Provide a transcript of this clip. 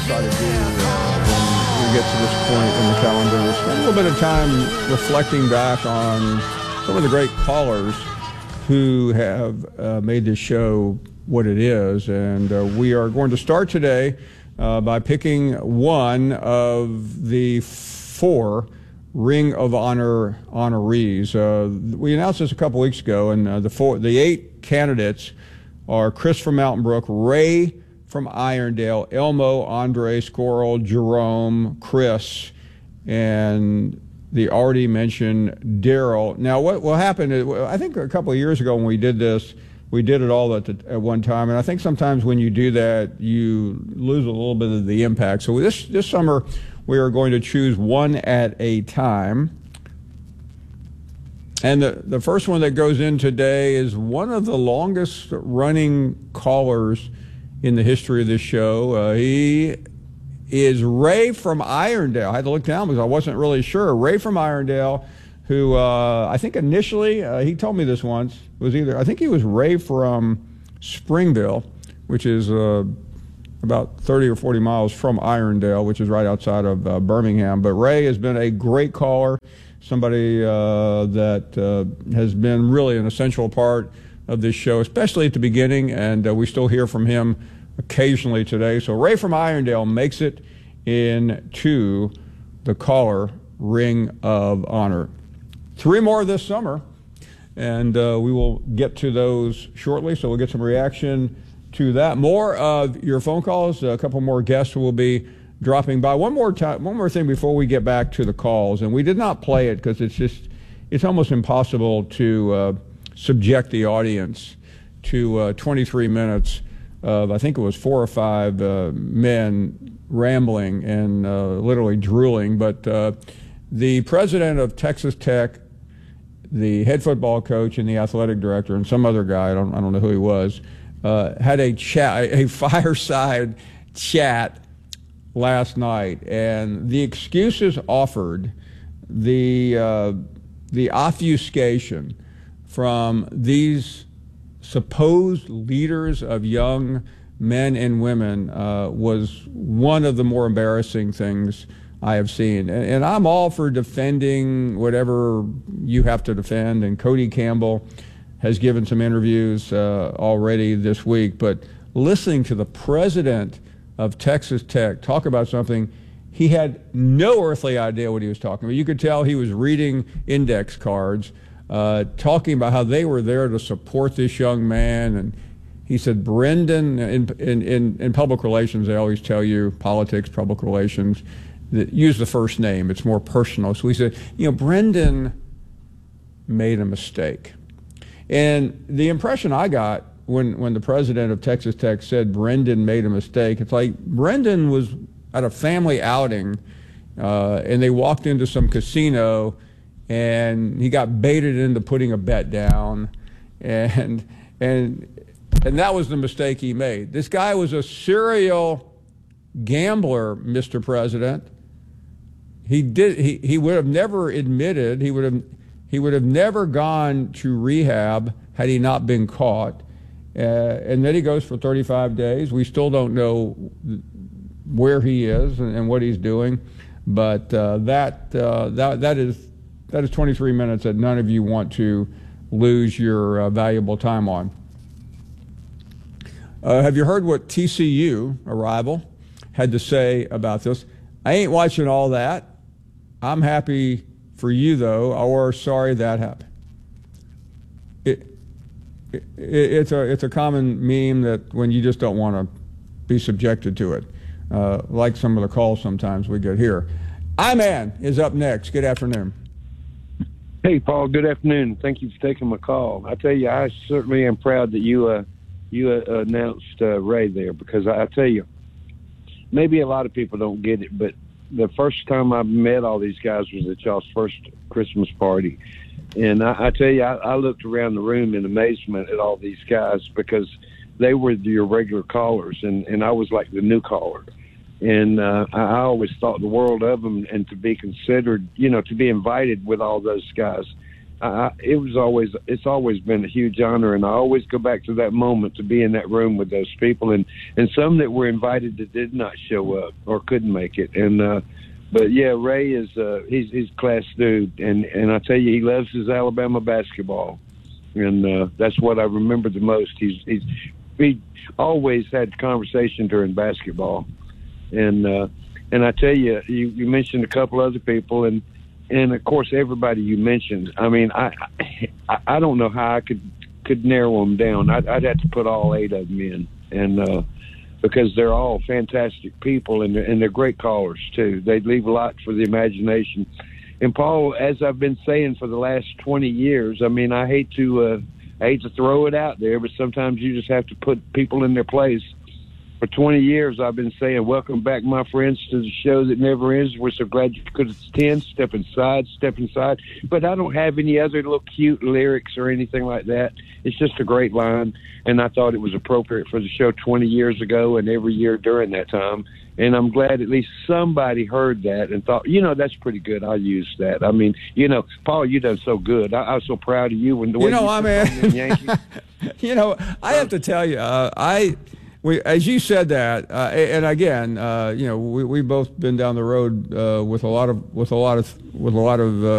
try to do when we get to this point in the calendar is spend a little bit of time reflecting back on some of the great callers who have made this show what it is. And we are going to start today by picking one of the 4 Ring of Honor honorees. We announced this a couple weeks ago, and the 8 candidates are Chris from Mountain Brook, Ray from Irondale, Elmo, Andre, Squirrel, Jerome, Chris, and the already mentioned Daryl. Now, what happened is, I think a couple of years ago when we did this, we did it all at one time, and I think sometimes when you do that, you lose a little bit of the impact. So this summer, we are going to choose one at a time. And the first one that goes in today is one of the longest running callers in the history of this show. He is Ray from Irondale. I had to look down because I wasn't really sure. Ray from Irondale, who I think initially, he told me this once, I think he was Ray from Springville, which is about 30 or 40 miles from Irondale, which is right outside of Birmingham. But Ray has been a great caller, somebody that has been really an essential part of this show, especially at the beginning, and we still hear from him occasionally today. So Ray from Irondale makes it into the caller Ring of Honor. 3 more this summer, and we will get to those shortly, so we'll get some reaction to that. More of your phone calls. A couple more guests will be dropping by. One more thing before we get back to the calls, and we did not play it because it's almost impossible to subject the audience to 23 minutes of, I think it was 4 or 5 men rambling and literally drooling. But the president of Texas Tech, the head football coach, and the athletic director, and some other guy, I don't know who he was, had a fireside chat last night, and the excuses offered, the obfuscation from these supposed leaders of young men and women was one of the more embarrassing things I have seen. And I'm all for defending whatever you have to defend, and Cody Campbell has given some interviews already this week, but listening to the president of Texas Tech talk about something he had no earthly idea what he was talking about. You could tell he was reading index cards, talking about how they were there to support this young man. And he said, Brendan, in public relations, they always tell you, politics, public relations, that use the first name. It's more personal. So he said, Brendan made a mistake. And the impression I got when the president of Texas Tech said Brendan made a mistake, it's like Brendan was at a family outing and they walked into some casino and he got baited into putting a bet down, and that was the mistake he made. This guy was a serial gambler, Mr. President. He would have never admitted, he would have never gone to rehab had he not been caught. And then he goes for 35 days. We still don't know where he is and what he's doing, but that is 23 minutes that none of you want to lose your valuable time on. Have you heard what TCU, a rival, had to say about this? I ain't watching all that. I'm happy for you, though, or sorry that happened. It's a common meme that when you just don't want to be subjected to it, like some of the calls sometimes we get here. I-Man is up next. Good afternoon. Hey, Paul. Good afternoon. Thank you for taking my call. I tell you, I certainly am proud that you announced Ray there, because I tell you, maybe a lot of people don't get it, but the first time I met all these guys was at y'all's first Christmas party. And I tell you, I looked around the room in amazement at all these guys, because they were your regular callers, and I was like the new caller. And I always thought the world of them, and to be considered, to be invited with all those guys. it's always been a huge honor, and I always go back to that moment to be in that room with those people, and some that were invited that did not show up or couldn't make it. And but yeah, Ray is he's a class dude, and I tell you, he loves his Alabama basketball, and that's what I remember the most. He always had conversation during basketball, and I tell you, you mentioned a couple other people, and of course everybody you mentioned. I mean, I don't know how I could narrow them down. I'd have to put all 8 of them in, and because they're all fantastic people, and they're great callers too. They leave a lot for the imagination. And Paul, as I've been saying for the last 20 years, I mean, I hate to throw it out there, but sometimes you just have to put people in their place. For 20 years, I've been saying, welcome back, my friends, to the show that never ends. We're so glad you could attend. Step inside. But I don't have any other little cute lyrics or anything like that. It's just a great line, and I thought it was appropriate for the show 20 years ago and every year during that time. And I'm glad at least somebody heard that and thought, that's pretty good. I'll use that. I mean, Paul, you done so good. I was so proud of you. When the way I have to tell you, as you said that, and again, we both been down the road with a lot of